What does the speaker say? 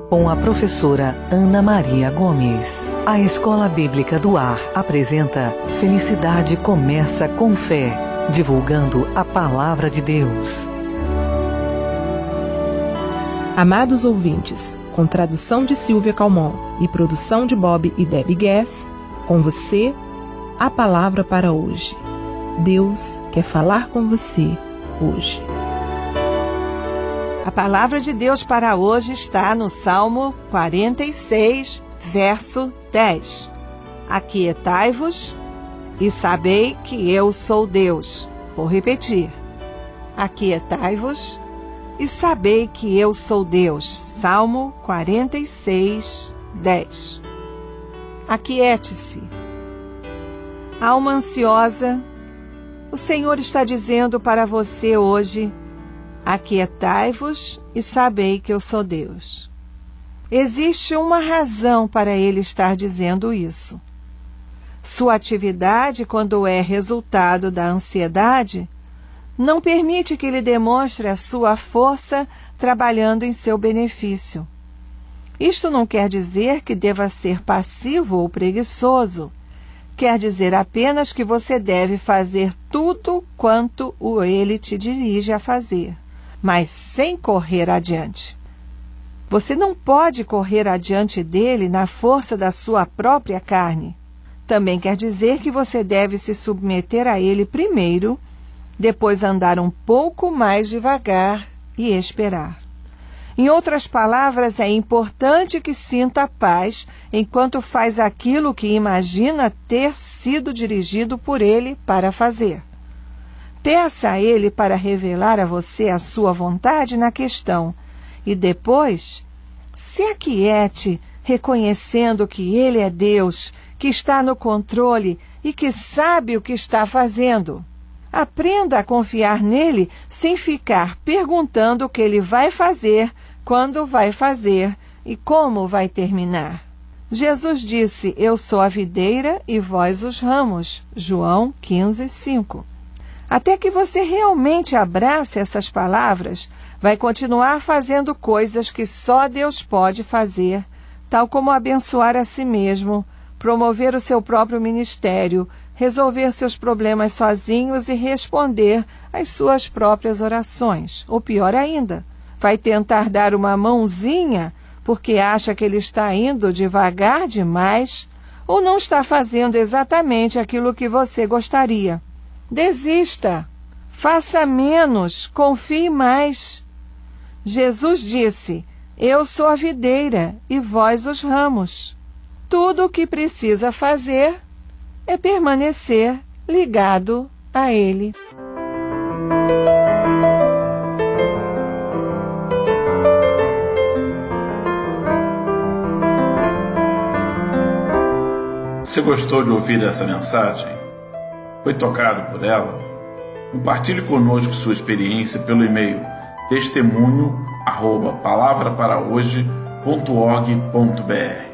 com a professora Ana Maria Gomes. A Escola Bíblica do Ar apresenta Felicidade Começa com Fé, divulgando a Palavra de Deus. Amados ouvintes, com tradução de Silvia Calmon e produção de Bob e Debbie Guess, com você, a palavra para hoje. Deus quer falar com você hoje. A palavra de Deus para hoje está no Salmo 46, verso 10. Aquietai-vos e sabei que eu sou Deus. Vou repetir. Aquietai-vos e sabei que eu sou Deus. Salmo 46, 10. Aquiete-se. Alma ansiosa, o Senhor está dizendo para você hoje: aquietai-vos e sabei que eu sou Deus. Existe uma razão para Ele estar dizendo isso. Sua atividade, quando é resultado da ansiedade, não permite que Ele demonstre a sua força trabalhando em seu benefício. Isto não quer dizer que deva ser passivo ou preguiçoso. Quer dizer apenas que você deve fazer tudo quanto Ele te dirige a fazer, mas sem correr adiante. Você não pode correr adiante dele na força da sua própria carne. Também quer dizer que você deve se submeter a ele primeiro, depois andar um pouco mais devagar e esperar. Em outras palavras, é importante que sinta paz enquanto faz aquilo que imagina ter sido dirigido por ele para fazer. Peça a ele para revelar a você a sua vontade na questão e depois se aquiete, reconhecendo que ele é Deus, que está no controle e que sabe o que está fazendo. Aprenda a confiar nele sem ficar perguntando o que ele vai fazer, quando vai fazer e como vai terminar. Jesus disse: eu sou a videira e vós os ramos. João 15, 5. Até que você realmente abrace essas palavras, vai continuar fazendo coisas que só Deus pode fazer, tal como abençoar a si mesmo, promover o seu próprio ministério, resolver seus problemas sozinhos e responder às suas próprias orações. Ou pior ainda, vai tentar dar uma mãozinha porque acha que ele está indo devagar demais ou não está fazendo exatamente aquilo que você gostaria. Desista, faça menos, confie mais. Jesus disse: eu sou a videira e vós os ramos. Tudo o que precisa fazer é permanecer ligado a Ele. Você gostou de ouvir essa mensagem? Foi tocado por ela? Compartilhe conosco sua experiência pelo e-mail testemunho@palavraparahoje.org.br.